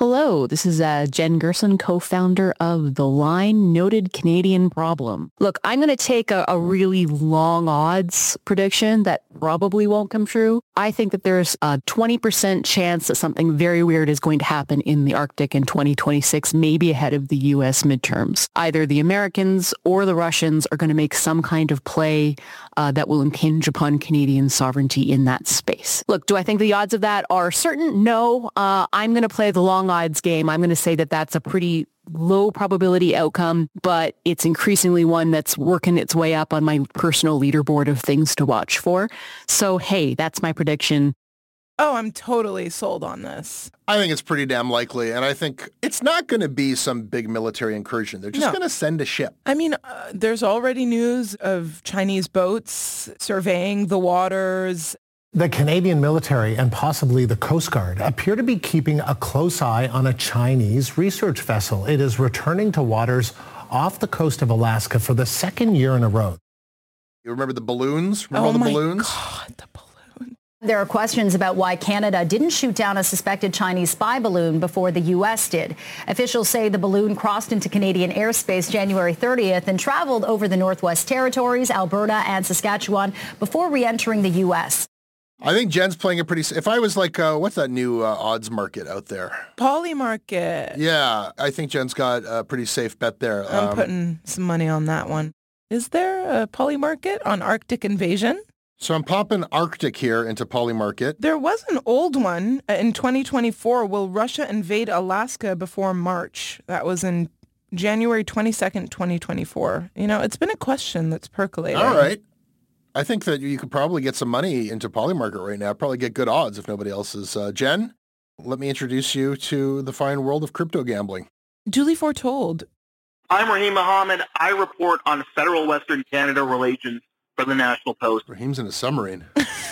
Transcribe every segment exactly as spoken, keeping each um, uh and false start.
Hello, this is uh, Jen Gerson, co-founder of The Line, noted Canadian problem. Look, I'm going to take a, a really long odds prediction that probably won't come true. I think that there's a twenty percent chance that something very weird is going to happen in the Arctic in twenty twenty-six, maybe ahead of the U S midterms. Either the Americans or the Russians are going to make some kind of play uh, that will impinge upon Canadian sovereignty in that space. Look, do I think the odds of that are certain? No. Uh, I'm going to play the long odds game. I'm going to say that that's a pretty low probability outcome, but it's increasingly one that's working its way up on my personal leaderboard of things to watch for. So, hey, that's my prediction. Oh, I'm totally sold on this. I think it's pretty damn likely, and I think it's not going to be some big military incursion. They're just No. going to send a ship. I mean, uh, there's already news of Chinese boats surveying the waters. The Canadian military and possibly the Coast Guard appear to be keeping a close eye on a Chinese research vessel. It is returning to waters off the coast of Alaska for the second year in a row. You remember the balloons? Remember oh all the my balloons? God, the balloon. There are questions about why Canada didn't shoot down a suspected Chinese spy balloon before the U S did. Officials say the balloon crossed into Canadian airspace January thirtieth and traveled over the Northwest Territories, Alberta, and Saskatchewan before re-entering the U S. I think Jen's playing it pretty... If I was like, uh, what's that new uh, odds market out there? Polymarket. Yeah, I think Jen's got a pretty safe bet there. I'm Um, putting some money on that one. Is there a Polymarket on Arctic invasion? So I'm popping Arctic here into Polymarket. There was an old one in twenty twenty-four. Will Russia invade Alaska before March? That was in January twenty-second, twenty twenty-four. You know, it's been a question that's percolating. All right. I think that you could probably get some money into Polymarket right now. Probably get good odds if nobody else is. Uh, Jen, let me introduce you to the fine world of crypto gambling. Duly foretold. I'm Raheem Mohammed. I report on federal Western Canada relations for the National Post. Raheem's in a submarine.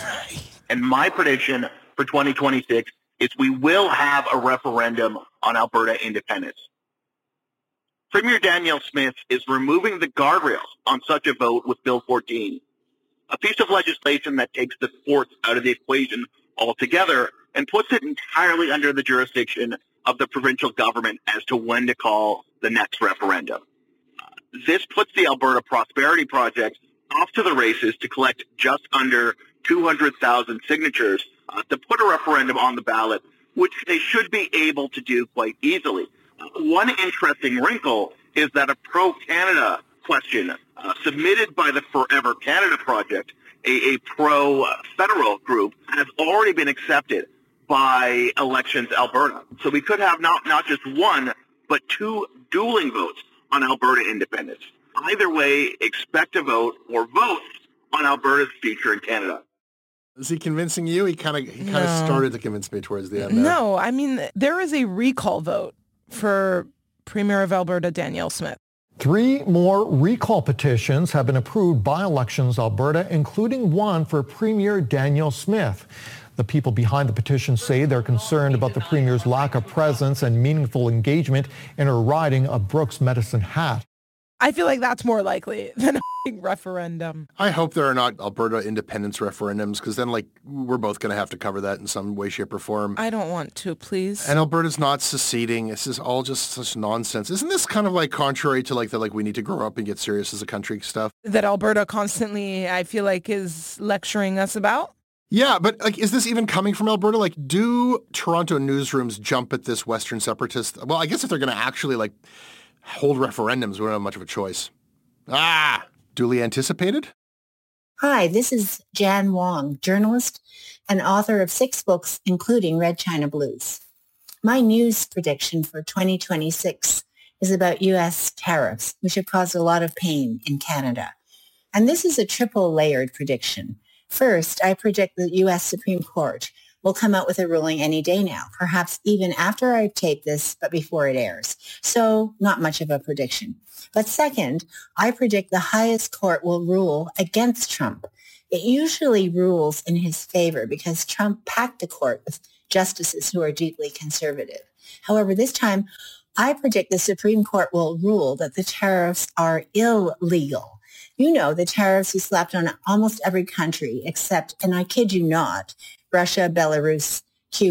And my prediction for twenty twenty-six is we will have a referendum on Alberta independence. Premier Danielle Smith is removing the guardrails on such a vote with Bill fourteen, a piece of legislation that takes the sports out of the equation altogether and puts it entirely under the jurisdiction of the provincial government as to when to call the next referendum. This puts the Alberta Prosperity Project off to the races to collect just under two hundred thousand signatures uh, to put a referendum on the ballot, which they should be able to do quite easily. Uh, one interesting wrinkle is that a pro-Canada question uh, submitted by the Forever Canada Project, a, a pro-federal group, has already been accepted by Elections Alberta. So we could have not, not just one, but two dueling votes on Alberta independence. Either way, expect a vote or vote on Alberta's future in Canada. Is he convincing you? He kind of he kind of No. started to convince me towards the end there. No, I mean, there is a recall vote for Premier of Alberta, Danielle Smith. Three more recall petitions have been approved by Elections Alberta, including one for Premier Danielle Smith. The people behind the petition say they're concerned about the Premier's lack of presence and meaningful engagement in her riding of Brooks Medicine Hat. I feel like that's more likely than a referendum. I hope there are not Alberta independence referendums, because then, like, we're both going to have to cover that in some way, shape, or form. I don't want to, please. And Alberta's not seceding. This is all just such nonsense. Isn't this kind of like contrary to like the like we need to grow up and get serious as a country stuff? That Alberta constantly, I feel like, is lecturing us about. Yeah, but like, is this even coming from Alberta? Like, do Toronto newsrooms jump at this Western separatist? Well, I guess if they're going to actually like hold referendums, we don't have much of a choice. Ah, duly anticipated? Hi, this is Jan Wong, journalist and author of six books, including Red China Blues. My news prediction for twenty twenty-six is about U S tariffs, which have caused a lot of pain in Canada. And this is a triple-layered prediction. First, I predict the U S Supreme Court will come out with a ruling any day now, perhaps even after I tape this, but before it airs. So not much of a prediction. But second, I predict the highest court will rule against Trump. It usually rules in his favor because Trump packed the court with justices who are deeply conservative. However, this time, I predict the Supreme Court will rule that the tariffs are illegal. You know, the tariffs we slapped on almost every country except, and I kid you not, Russia, Belarus,